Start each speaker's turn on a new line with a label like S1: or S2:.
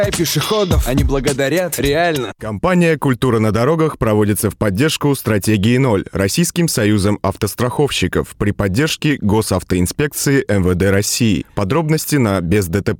S1: пешеходов. Они благодарят, реально.
S2: Компания «Культура на дорогах» проводится в поддержку стратегии 0 Российским союзом автостраховщиков при поддержке Госавтоинспекции МВД России. Подробности на бездтп.ру.